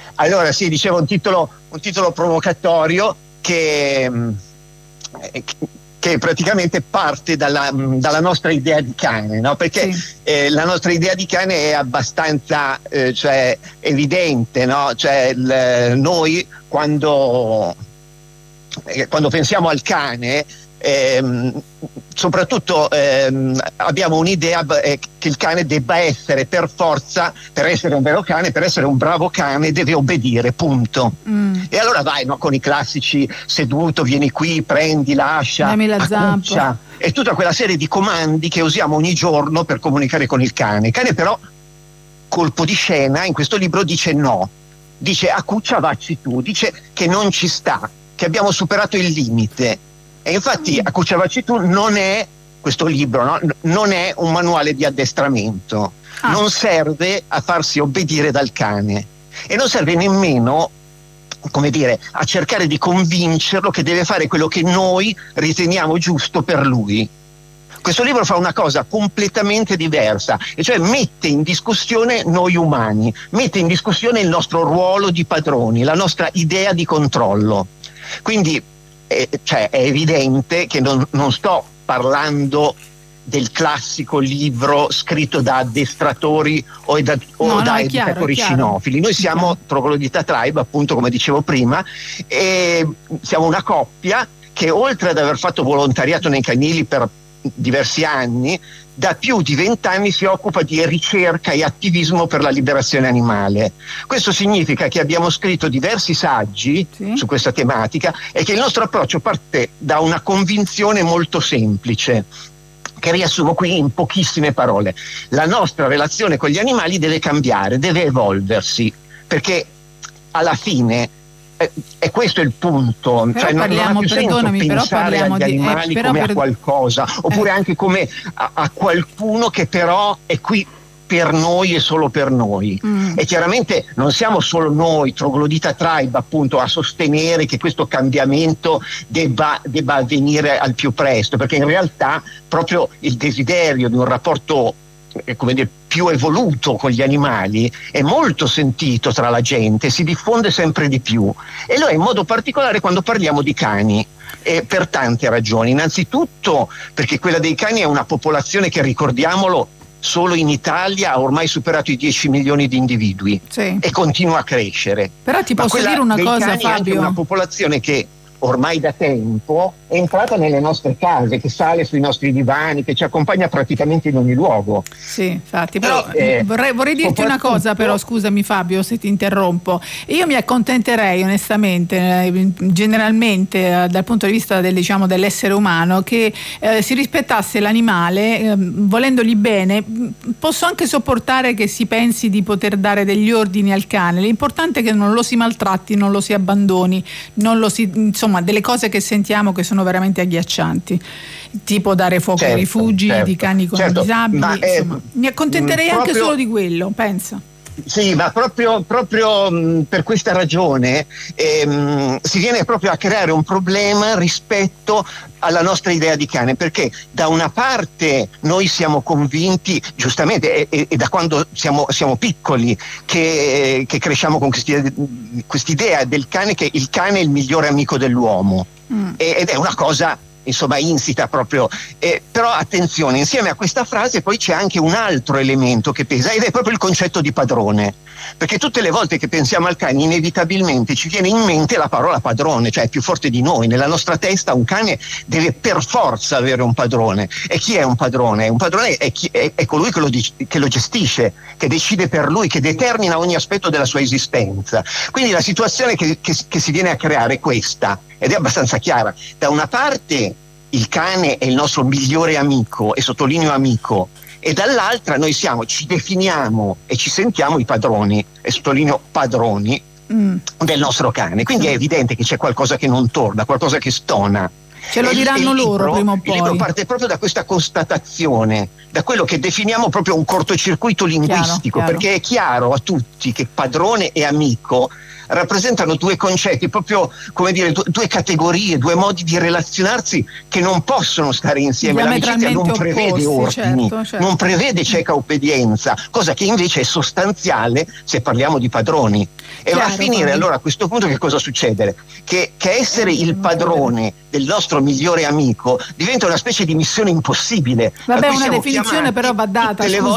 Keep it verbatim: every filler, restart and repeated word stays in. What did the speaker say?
Allora sì, dicevo un titolo, un titolo provocatorio che, che praticamente parte dalla, dalla nostra idea di cane, no? Perché sì. eh, la nostra idea di cane è abbastanza eh, cioè, evidente, no? Cioè, il, noi quando, eh, quando pensiamo al cane ehm, soprattutto ehm, abbiamo un'idea eh, che il cane debba essere per forza, per essere un vero cane, per essere un bravo cane deve obbedire, punto. Mm. E allora vai, no, con i classici seduto, vieni qui, prendi, lascia, accuccia, e tutta quella serie di comandi che usiamo ogni giorno per comunicare con il cane. Il cane però, colpo di scena, in questo libro dice no, dice accuccia, vacci tu, dice che non ci sta, che abbiamo superato il limite. E infatti accuccia, vacci tu non è, questo libro, no? Non è un manuale di addestramento, ah. non serve a farsi obbedire dal cane e non serve nemmeno, come dire, a cercare di convincerlo che deve fare quello che noi riteniamo giusto per lui. Questo libro fa una cosa completamente diversa, e cioè mette in discussione noi umani, mette in discussione il nostro ruolo di padroni, la nostra idea di controllo. Quindi eh, cioè, è evidente che non, non sto parlando del classico libro scritto da addestratori o da, o no, da no, educatori chiaro, cinofili. Noi siamo Troglodita Tribe, appunto, come dicevo prima, e siamo una coppia che, oltre ad aver fatto volontariato nei canili per diversi anni, da più di vent'anni si occupa di ricerca e attivismo per la liberazione animale. Questo significa che abbiamo scritto diversi saggi sì. su questa tematica e che il nostro approccio parte da una convinzione molto semplice, che riassumo qui in pochissime parole. La nostra relazione con gli animali deve cambiare, deve evolversi, perché alla fine eh, è questo il punto. Però cioè, parliamo, non ha più perdonami, senso però pensare parliamo agli di, animali eh, però come per... a qualcosa, oppure eh. anche come a, a qualcuno che però è qui per noi e solo per noi. Mm. E chiaramente non siamo solo noi, Troglodita Tribe, appunto, a sostenere che questo cambiamento debba, debba avvenire al più presto, perché in realtà proprio il desiderio di un rapporto eh, come dire, più evoluto con gli animali è molto sentito tra la gente, si diffonde sempre di più, e lo è in modo particolare quando parliamo di cani. E per tante ragioni. Innanzitutto perché quella dei cani è una popolazione che, ricordiamolo, solo in Italia ha ormai superato i dieci milioni di individui sì. e continua a crescere. Però ti posso dire una cosa, Fabio? È anche una popolazione che ormai da tempo è entrata nelle nostre case, che sale sui nostri divani, che ci accompagna praticamente in ogni luogo. Sì, infatti, però eh, vorrei, vorrei dirti una cosa, però scusami Fabio se ti interrompo. Io mi accontenterei onestamente, eh, generalmente eh, dal punto di vista del, diciamo, dell'essere umano, che eh, si rispettasse l'animale, eh, volendogli bene. Posso anche sopportare che si pensi di poter dare degli ordini al cane, l'importante è che non lo si maltratti, non lo si abbandoni, non lo si, insomma, delle cose che sentiamo che sono veramente agghiaccianti, tipo dare fuoco certo, ai rifugi certo, di cani con certo, disabili, ma, insomma, eh, mi accontenterei proprio, anche solo di quello, pensa. Sì, ma proprio, proprio mh, per questa ragione ehm, si viene proprio a creare un problema rispetto alla nostra idea di cane, perché da una parte noi siamo convinti, giustamente, e, e da quando siamo, siamo piccoli, che, che cresciamo con quest'idea del cane, che il cane è il migliore amico dell'uomo, mm. ed è una cosa insomma insita proprio, eh, però attenzione, insieme a questa frase poi c'è anche un altro elemento che pesa, ed è proprio il concetto di padrone, perché tutte le volte che pensiamo al cane inevitabilmente ci viene in mente la parola padrone, cioè è più forte di noi. Nella nostra testa un cane deve per forza avere un padrone. E chi è un padrone? Un padrone è, chi, è, è colui che lo, che lo gestisce, che decide per lui, che determina ogni aspetto della sua esistenza. Quindi la situazione che, che, che si viene a creare è questa, ed è abbastanza chiara. Da una parte il cane è il nostro migliore amico, e sottolineo amico, e dall'altra noi siamo, ci definiamo e ci sentiamo i padroni, e sottolineo padroni, mm. del nostro cane. Quindi è evidente che c'è qualcosa che non torna, qualcosa che stona. Ce lo diranno il, il loro libro, prima o poi. Il libro parte proprio da questa constatazione, da quello che definiamo proprio un cortocircuito linguistico, chiaro, chiaro. Perché è chiaro a tutti che padrone e amico rappresentano due concetti, proprio come dire, due categorie, due modi di relazionarsi che non possono stare insieme. L'amicizia non prevede opposti, ordini, certo, certo. non prevede cieca obbedienza, cosa che invece è sostanziale se parliamo di padroni. E Chiaro, va a finire, quindi. Allora a questo punto che cosa succede? Che, che essere il padrone del nostro migliore amico diventa una specie di missione impossibile. Vabbè, una definizione però va data, scusami